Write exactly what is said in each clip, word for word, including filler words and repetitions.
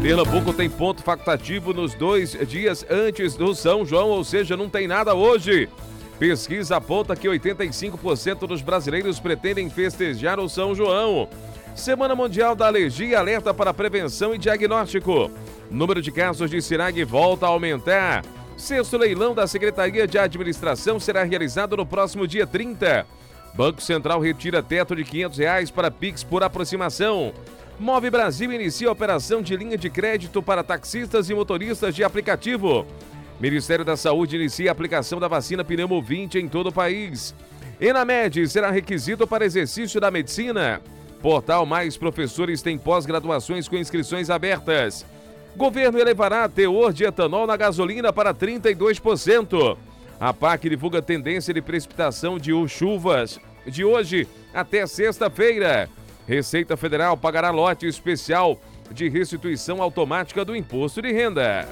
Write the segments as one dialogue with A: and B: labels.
A: Pernambuco tem ponto facultativo nos dois dias antes do São João, ou seja, não tem nada hoje. Pesquisa aponta que oitenta e cinco por cento dos brasileiros pretendem festejar o São João. Semana Mundial da Alergia alerta para prevenção e diagnóstico. Número de casos de Cirag volta a aumentar. Sexto leilão da Secretaria de Administração será realizado no próximo dia trinta. Banco Central retira teto de quinhentos reais para Pix por aproximação. Move Brasil inicia a operação de linha de crédito para taxistas e motoristas de aplicativo. Ministério da Saúde inicia a aplicação da vacina Pneumovinte em todo o país. Enamed será requisito para exercício da medicina. Portal Mais Professores tem pós-graduações com inscrições abertas. Governo elevará teor de etanol na gasolina para trinta e dois por cento. A P A C divulga tendência de precipitação de chuvas de hoje até sexta-feira. Receita Federal pagará lote especial de restituição automática do imposto de renda.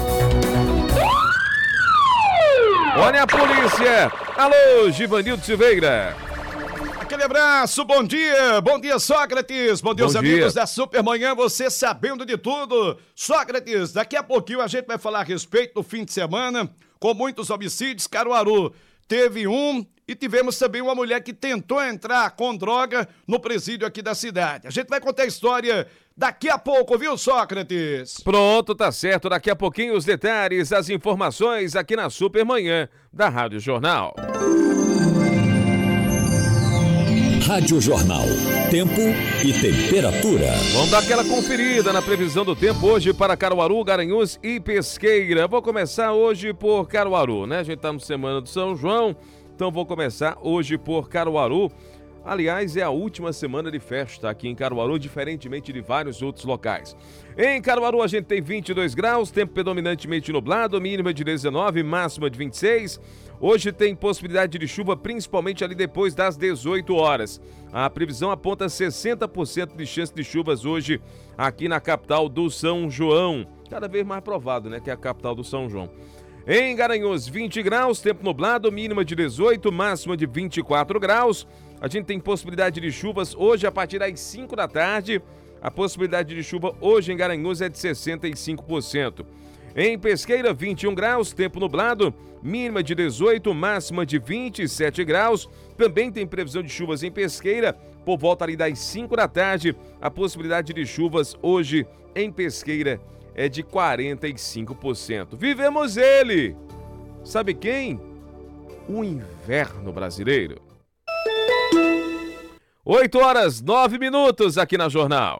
A: Olha a polícia! Alô, Givanildo Silveira!
B: Aquele abraço, bom dia, bom dia Sócrates, bom dia
A: Bom
B: os
A: dia.
B: amigos da Supermanhã, você sabendo de tudo. Sócrates, daqui a pouquinho a gente vai falar a respeito do fim de semana, com muitos homicídios. Caruaru teve um e tivemos também uma mulher que tentou entrar com droga no presídio aqui da cidade. A gente vai contar a história daqui a pouco, viu, Sócrates?
A: Pronto, tá certo, daqui a pouquinho os detalhes, as informações aqui na Supermanhã da Rádio Jornal.
C: Rádio Jornal, tempo e temperatura.
A: Vamos dar aquela conferida na previsão do tempo hoje para Caruaru, Garanhuns e Pesqueira. Vou começar hoje por Caruaru, né? A gente tá no Semana do São João, então vou começar hoje por Caruaru. Aliás, é a última semana de festa aqui em Caruaru, diferentemente de vários outros locais. Em Caruaru a gente tem vinte e dois graus, tempo predominantemente nublado, mínima de dezenove, máxima de vinte e seis. Hoje tem possibilidade de chuva, principalmente ali depois das dezoito horas. A previsão aponta sessenta por cento de chance de chuvas hoje aqui na capital do São João. Cada vez mais provado, né, que é a capital do São João. Em Garanhuns, vinte graus, tempo nublado, mínima de dezoito, máxima de vinte e quatro graus. A gente tem possibilidade de chuvas hoje a partir das cinco da tarde. A possibilidade de chuva hoje em Garanhuns é de sessenta e cinco por cento. Em Pesqueira, vinte e um graus, tempo nublado, mínima de dezoito, máxima de vinte e sete graus. Também tem previsão de chuvas em Pesqueira, por volta ali das cinco da tarde. A possibilidade de chuvas hoje em Pesqueira é de quarenta e cinco por cento. Vivemos ele! Sabe quem? O inverno brasileiro. oito horas, nove minutos aqui na Jornal.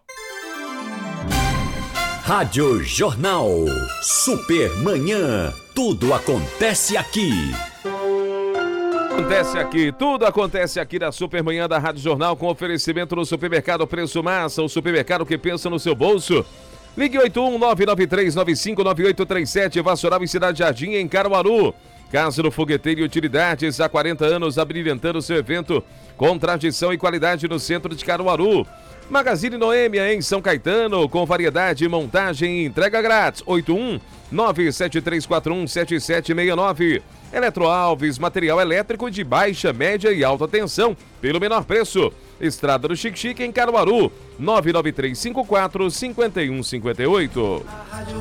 C: Rádio Jornal, Supermanhã, tudo acontece aqui.
A: Acontece aqui, tudo acontece aqui na Supermanhã da Rádio Jornal, com oferecimento no Supermercado Preço Massa, o supermercado que pensa no seu bolso. Ligue oito um nove nove três nove cinco nove oito três sete, Vassoral e Cidade Jardim, em Caruaru. Casa do Fogueteiro e Utilidades, há quarenta anos, abrilhantando seu evento com tradição e qualidade no centro de Caruaru. Magazine Noêmia, em São Caetano, com variedade, montagem e entrega grátis. oito um nove sete três quatro um sete sete seis nove. Eletroalves, material elétrico de baixa, média e alta tensão, pelo menor preço. Estrada do Chique Chique, em Caruaru, nove nove três cinco quatro cinco um cinco oito.